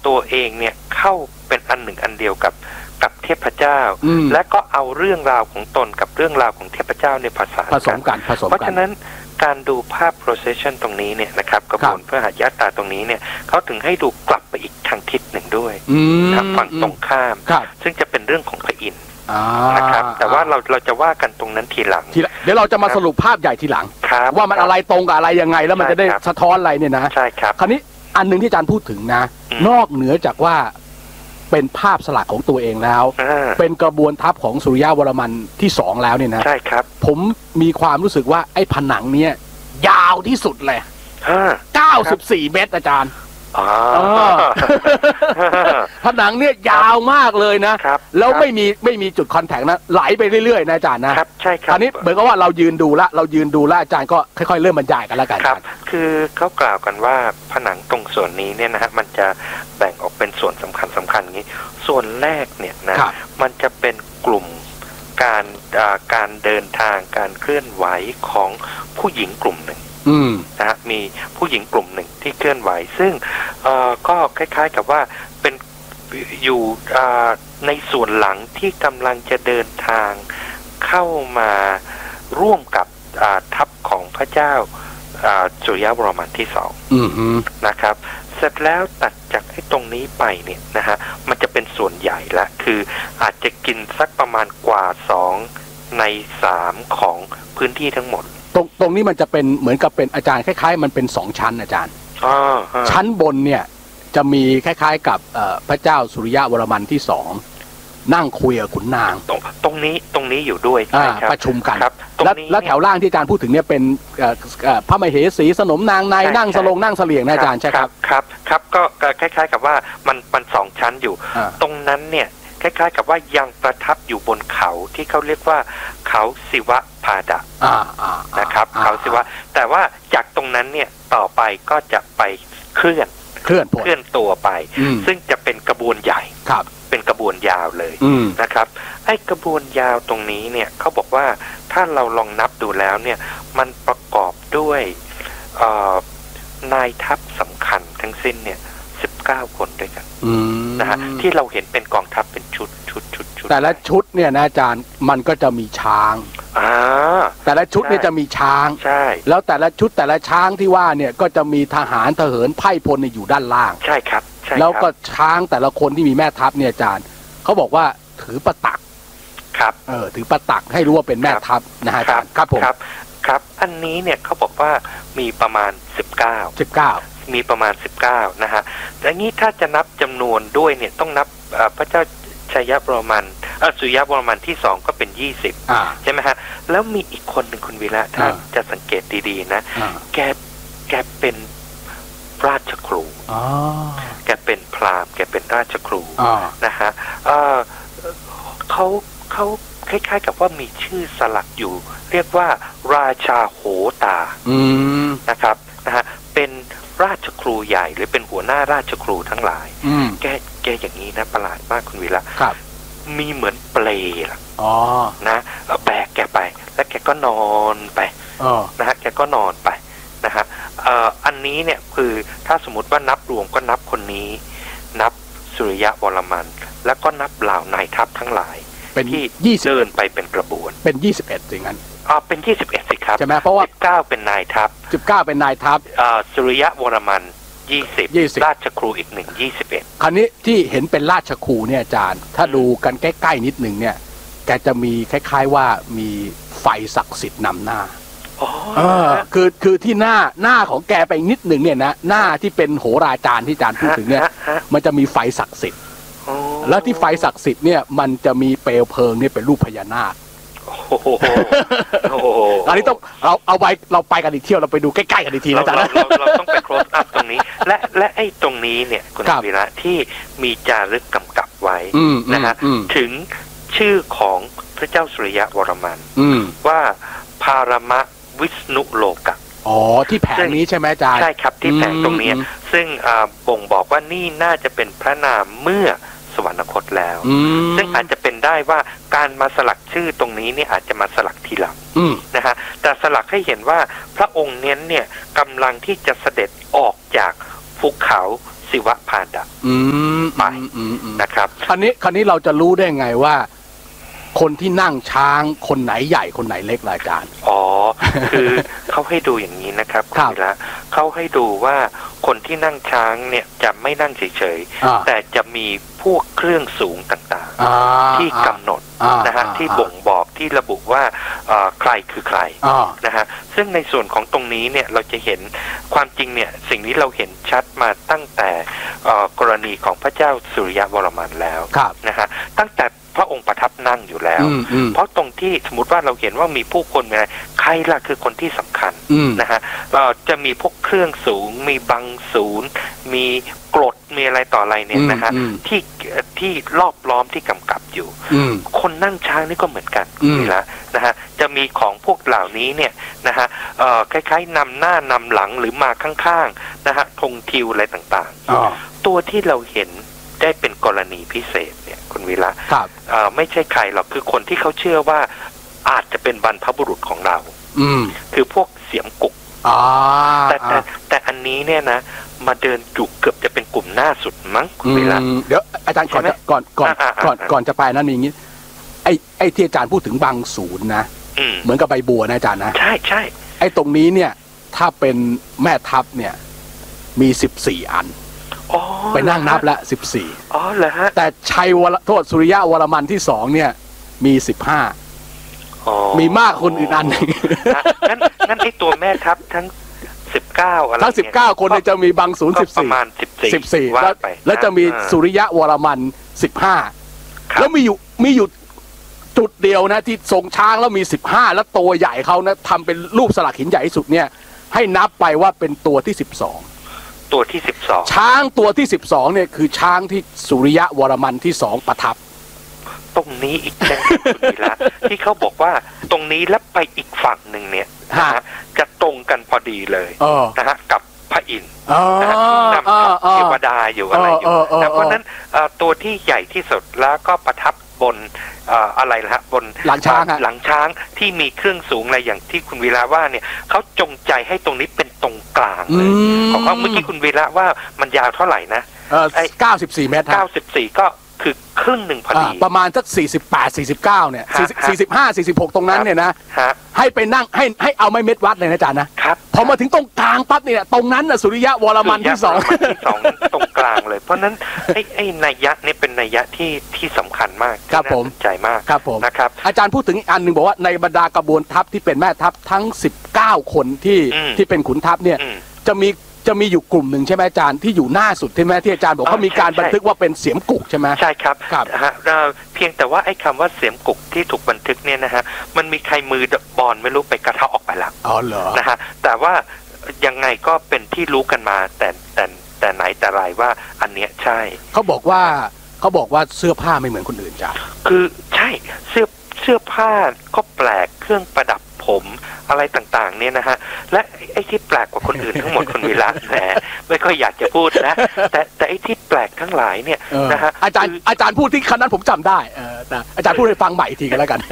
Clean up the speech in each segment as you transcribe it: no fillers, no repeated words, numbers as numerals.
ตัวเองเนี่ยเข้าเป็นอันหนึ่งอันเดียวกับเทพเจ้าและก็เอาเรื่องราวของตนกับเรื่องราวของเทพเจ้าในผสมกันเพราะฉะนั้นการดูภาพ procession ตรงนี้เนี่ยนะครับกระบวนพฤหัสยตาตรงนี้เนี่ยเขาถึงให้ดูกลับไปอีกทางทิศหนึ่งด้วยทางฝั่งตรงข้ามซึ่งจะเป็นเรื่องของพระอินทร์นะครับแต่ว่าเราจะว่ากันตรงนั้นทีหลังเดี๋ยวเราจะมาสรุปภาพใหญ่ทีหลังว่ามันอะไรตรงกับอะไรยังไงแล้วมันจะได้สะท้อนอะไรเนี่ยนะใช่ครับคราวนี้อันนึงที่อาจารย์พูดถึงนะนอกเหนือจากว่าเป็นภาพสลักของตัวเองแล้วเป็นกระบวนทัพของสุริยะวรมันที่2แล้วเนี่ยนะใช่ครับผมมีความรู้สึกว่าไอ้ผนังเนี้ยยาวที่สุดเลย94 เมตรอาจารย์ผนังเนี่ยยาวมากเลยนะแล้วไม่มีจุดคอนแทคนะไหลไปเรื่อยๆนะอาจารย์นะครับใช่ครับอันนี้เหมือนกับว่าเรายืนดูละอาจารย์ก็ค่อยๆเริ่มบรรยายกันแล้วกันครับคือเขากล่าวกันว่าผนังตรงส่วนนี้เนี่ยนะฮะมันจะแบ่งออกเป็นส่วนสำคัญอย่างนี้ส่วนแรกเนี่ยนะมันจะเป็นกลุ่มการเดินทางการเคลื่อนไหวของผู้หญิงกลุ่มหนึ่งนะฮะมีผู้หญิงกลุ่มหนึ่งที่เคลื่อนไหวซึ่งก็คล้ายๆกับว่าเป็นอยู่ในส่วนหลังที่กำลังจะเดินทางเข้ามาร่วมกับทัพของพระเจ้าสุริยะวรมันที่2นะครับเสร็จแล้วตัดจากไอ้ตรงนี้ไปเนี่ยนะฮะมันจะเป็นส่วนใหญ่ละคืออาจจะกินสักประมาณกว่า2 ใน 3ของพื้นที่ทั้งหมดตรงนี้มันจะเป็นเหมือนกับเป็นอาจารย์คล้ายๆมันเป็น2ชั้นอาจารย์ชั้นบนเนี่ยจะมีคล้ายๆกับพระเจ้าสุริยะวรมันที่2นั่งคุยกับขุนนางตรงนี้อยู่ด้วยประชุมกันแล้วแถวล่างที่อาจารย์พูดถึงเนี่ยเป็นพระมเหสีสนมนางในนั่งสลงนั่งเสลี่ยงนะอาจารย์ใช่ครับครับก็คล้ายๆกับว่ามัน2ชั้นอยู่ตรงนั้นเนี่ยคล้ายๆกับว่ายังประทับอยู่บนเขาที่เขาเรียกว่าเขาศิวพาดะนะครับเขาศิวะแต่ว่าจากตรงนั้นเนี่ยต่อไปก็จะไปเคลื่อนตัวไปซึ่งจะเป็นกระบวนใหญ่เป็นกระบวนยาวเลยนะครับไอ้กระบวนยาวตรงนี้เนี่ยเขาบอกว่าถ้าเราลองนับดูแล้วเนี่ยมันประกอบด้วยนายทัพสำคัญทั้งสิ้นเนี่ย19 คนด้วยกันนะฮะที่เราเห็นเป็นกองทัพเป็นชุดแต่ละชุดเนี่ยนะอาจารย์มันก็จะมีช้างแต่ละชุดเนี่ยจะมีช้างใช่แล้วแต่ละชุดแต่ละช้างที่ว่าเนี่ยก็จะมีทหารทหารไพร่พลอยู่ด้านล่างใช่ครับแล้วก็ช้างแต่ละคนที่มีแม่ทัพเนี่ยอาจารย์เขาบอกว่าถือประตักครับถือประตักให้รู้ว่าเป็นแม่ทัพนะฮะอาจารย์ครับผมครับอันนี้เนี่ยเขาบอกว่ามีประมาณ19มีประมาณ19นะฮะแต่นี้ถ้าจะนับจำนวนด้วยเนี่ยต้องนับพระเจ้าชัยวรมันสุริยะวรมันที่2ก็เป็น20ใช่ไหมฮะแล้วมีอีกคนหนึ่งคุณวีระถ้าจะสังเกตดีๆนะแกเป็นราชครูแกเป็นพราหมณ์แกเป็นราชครูนะฮะเขาคล้ายๆกับว่ามีชื่อสลักอยู่เรียกว่าราชาโหตานะครับนะฮะเป็นราชครูใหญ่หรือเป็นหัวหน้าราชครูทั้งหลายแกอย่างนี้นะประหลาดมากคุณวีระมีเหมือนเปลล่ะนะแบกแกไปแล้วแกก็นอนไปนะฮะแกก็นอนไปนะฮะอันนี้เนี่ยคือถ้าสมมติว่านับรวมก็นับคนนี้นับสุริยะวรมันแล้วก็นับเหล่านายทัพทั้งหลายที่เดินไปเป็นกระบวนเป็น21สิงั้นเป็น21สิครับใช่ไหมเพราะว่า 19เป็นนายทัพเป็นนายทัพสุริยะวรมัน20ราชครูอีก21 คราวนี้ที่เห็นเป็นราชครูเนี่ยอาจารย์ถ้าดูกันใกล้ๆนิดหนึ่งเนี่ยแกจะมีคล้ายๆว่ามีไฟศักดิ์สิทธิ์นำหน้าคือที่หน้าของแกไปนิดหนึ่งเนี่ยนะหน้าที่เป็นโหราจารย์ที่อาจารย์พูดถึงเนี่ยมันจะมีไฟศักดิ์สิทธิ์แล้วที่ไฟศักดิ์สิทธิ์เนี่ยมันจะมีเปลวเพลิงเนี่ยเป็นรูปพญานาคอันนี้ต้องเราไปกันอีกเที่ยวเราไปดูใกล้ๆกันอีกทีนะจ๊ะเราต้องไป close up ตรงนี้และไอ้ตรงนี้เนี่ยคุณวีระที่มีจารึกกำกับไว้นะฮะถึงชื่อของพระเจ้าสุริยะวรมันว่าพารมะวิษณุโลกะที่แผงนี้ใช่ไหมอาจารย์ใช่ครับที่แผงตรงนี้ซึ่งบ่งบอกว่านี่น่าจะเป็นพระนามเมื่อสวรรคตแล้วซึ่งอาจจะเป็นได้ว่าการมาสลักชื่อตรงนี้เนี่ยอาจจะมาสลักทีหลังนะฮะแต่สลักให้เห็นว่าพระองค์เน้นเนี่ยกำลังที่จะเสด็จออกจากภูเขาศศิวพาดะไปนะครับคราวนี้เราจะรู้ได้ไงว่าคนที่นั่งช้างคนไหนใหญ่คนไหนเล็กล่ะอาจารย์คือเขาให้ดูอย่างนี้นะครับคุณวีระเขาให้ดูว่าคนที่นั่งช้างเนี่ยจะไม่นั่งเฉยๆแต่จะมีพวกเครื่องสูงต่างๆที่กำหนดนะฮะที่บ่งบอกที่ระบุว่าใครคือใครนะฮะซึ่งในส่วนของตรงนี้เนี่ยเราจะเห็นความจริงเนี่ยสิ่งนี้เราเห็นชัดมาตั้งแต่กรณีของพระเจ้าสุริยะวรมันแล้วนะฮะตั้งแต่พระองค์ประทับนั่งอยู่แล้วเพราะตรงที่สมมติว่าเราเห็นว่ามีผู้คนอะไรใครล่ะคือคนที่สำคัญนะฮะจะมีพวกเครื่องสูงมีบังศูนย์มีกรดมีอะไรต่ออะไรเนี่ยนะฮะที่รอบล้อมที่กำกับอยู่คนนั่งช้างนี่ก็เหมือนกันนี่ละนะฮะจะมีของพวกเหล่านี้เนี่ยนะฮะคล้ายๆนำหน้านำหลังหรือมาข้างๆนะฮะธงทิวอะไรต่างๆตัวที่เราเห็นได้เป็นกรณีพิเศษเนี่ยคุณวีระไม่ใช่ใครหรอกคือคนที่เขาเชื่อว่าอาจจะเป็นบรรพบุรุษของเราคือพวกเสียมกุกแต่อันนี้เนี่ยนะมาเดินจุกเกือบจะเป็นกลุ่มหน้าสุดมั้งคุณวีระเดี๋ยวอาจารย์ก่อนจะไปนั้นมีอย่างนี้ไอ้ที่อาจารย์พูดถึงบางศูนย์นะเหมือนกับใบบัวนะอาจารย์นะใช่ไอ้ตรงนี้เนี่ยถ้าเป็นแม่ทัพเนี่ยมี14 อันไปนั่งนับละ14 เหรอฮะแต่ชัยวรโทษสุริยะวรมันที่2เนี่ยมี15มีมากคนอื่นอันนึงงั้นไอ้ตัวแม่ทัพทั้ง19อะไรทั้ง19คนเนี่ยจะมีบางศูนย์14 ประมาณ14 แล้วจะมีสุริยะวรมัน15แล้วมีอยู่จุดเดียวนะที่ทรงช้างแล้วมี15แล้วตัวใหญ่เขานะทำเป็นรูปสลักหินใหญ่ที่สุดเนี่ยให้นับไปว่าเป็นตัวที่12 ตัวที่12 ช้างตัวที่12เนี่ยคือช้างที่สุริยะวรมันที่2ประทับตรงนี้อีกแค่นี้ละที่เขาบอกว่าตรงนี้แล้วไปอีกฝั่งหนึ่งเนี่ยนะฮะจะตรงกันพอดีเลยนะฮะกับพระอินทร์นะฮะนำเทวดาอยู่อะไรอยู่เพราะนั้นตัวที่ใหญ่ที่สุดแล้วก็ประทับบนอะไรล่ะบนหลังช้างที่มีเครื่องสูงอะไรอย่างที่คุณวีระว่าเนี่ยเขาจงใจให้ตรงนี้เป็นตรงกลางเลยของเขาเมื่อกี้คุณวีระว่ามันยาวเท่าไหร่นะ 94 เมตร 94ก็คือครึ่งหนึ่งพอดีประมาณสัก48 49เนี่ย45 46ตรงนั้นเนี่ยนะให้ไปนั่งให้เอาไม้เม็ดวัดเลยนะอาจารย์นะครับพอมาถึงตรงกลางปั๊บเนี่ยตรงนั้นน่ะสุริยะวรมันที่ 2ตรงกลางเลยเพราะนั้นไอ้นัยยะนี่เป็นนัยยะที่สำคัญมากครับผมใจมากครับผมนะครับอาจารย์พูดถึงอันนึงบอกว่าในบรรดากระบวนทัพที่เป็นแม่ทัพทั้ง19คนที่เป็นขุนทัพเนี่ยจะมีอยู่กลุ่มหนึ่งใช่ไหมอาจารย์ที่อยู่หน้าสุดใช่ไหมที่อาจารย์บอกเขามีการบันทึกว่าเป็นเสียมกุกใช่ไหมใช่ครับเพียงแต่ว่าไอ้คำว่าเสียมกุกที่ถูกบันทึกเนี่ยนะฮะมันมีใครมือบอลไม่รู้ไปกระเทาะออกไปแล้วเหรอนะฮะแต่ว่ายังไงก็เป็นที่รู้กันมาแต่ไหนแต่ไรว่าอันเนี้ยใช่เขาบอกว่าเสื้อผ้าไม่เหมือนคนอื่นจ้ะคือใช่เสื้อผ้าก็แปลกเครื่องประดับผมอะไรต่างๆเนี่ยนะฮะและไอ้ที่แปลกกว่าคนอื่นทั้งหมดคนวีระแหมไม่ค่อยอยากจะพูดนะแต่ไอ้ที่แปลกทั้งหลายเนี่ยนะฮะอาจารย์พูดที่คณะผมจำได้แต่อาจารย์พูดให้ฟังใหม่อีกทีกันแล้วกัน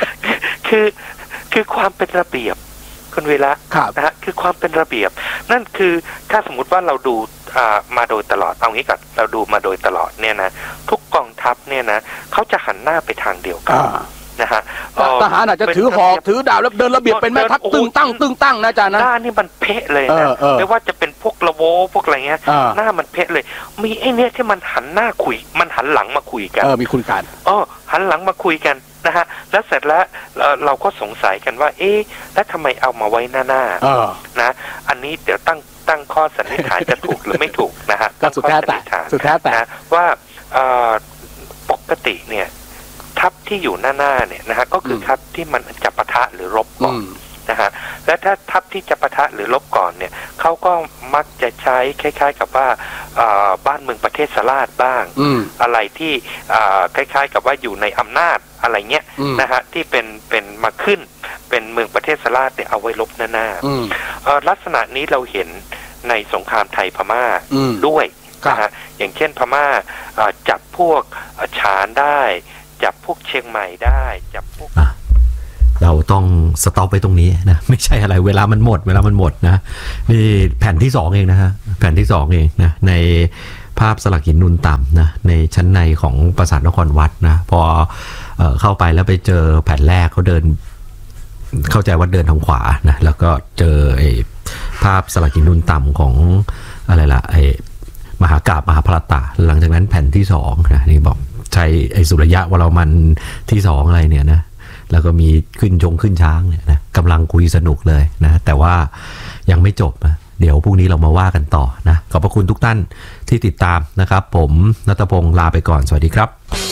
คือความเป็นระเบียบคุณวีระนะฮะคือความเป็นระเบียบนั่นคือถ้าสมมุติว่าเราดูมาโดยตลอดเอางี้ก่อนเราดูมาโดยตลอดเนี่ยนะทุกกองทัพเนี่ยนะเขาจะหันหน้าไปทางเดียวกันนะฮะทหารอาจจะถือหอกถือดาบแล้วเดินระเบียบเป็นแม่ทัพตึงตั้งนะอาจารย์นะหน้านี่มันเป๊ะเลยนะไม่ว่าจะเป็นพวกละโวพวกอะไรเงี้ยหน้ามันเป๊ะเลยมีไอ้เนี้ยที่มันหันหน้าคุยมันหันหลังมาคุยกันมีคุณการหันหลังมาคุยกันนะฮะแล้วเสร็จแล้วเราก็สงสัยกันว่าแล้วทำไมเอามาไว้หน้านะอันนี้เดี๋ยวตั้งข้อสันนิษฐานจะถูกหรือไม่ถูกนะฮะก็สุดแท้แต่ว่าปกติเนี่ยทัพที่อยู่หน้าเนี่ยนะฮะก็คือทัพที่มันจะปะทะหรือรบก่อนนะฮะและถ้าทัพที่จะปะทะหรือรบก่อนเนี่ยเขาก็มักจะใช้คล้ายๆกับว่าบ้านเมืองประเทศสลาดบ้างอะไรที่คล้ายๆกับว่าอยู่ในอำนาจอะไรเงี้ยนะฮะที่เป็นมาขึ้นเป็นเมืองประเทศสลาดเนี่ยเอาไว้รบหน้าลักษณะนี้เราเห็นในสงครามไทยพม่าด้วยนะฮะอย่างเช่นพม่าจับพวกฉานได้จับพวกเชียงใหม่ได้จับพวกเราต้องสต็อปไปตรงนี้นะไม่ใช่อะไรเวลามันหมดนะนี่แผ่นที่2เองนะฮะแผ่นที่2เองนะในภาพสลักหินนูนต่ำนะในชั้นในของปราสาทนครวัดนะพอเข้าไปแล้วไปเจอแผ่นแรกเขาเดินเข้าใจว่าเดินทางขวานะแล้วก็เจอภาพสลักหินนูนต่ำของอะไรล่ะมหากาพย์มหาภรตะหลังจากนั้นแผ่นที่2นะนี่บอกใช้สุริยะวรมันที่2อะไรเนี่ยนะแล้วก็มีขึ้นช้างเนี่ยนะกำลังคุยสนุกเลยนะแต่ว่ายังไม่จบนะเดี๋ยวพรุ่งนี้เรามาว่ากันต่อนะขอบพระคุณทุกท่านที่ติดตามนะครับผมณัฐพงษ์ลาไปก่อนสวัสดีครับ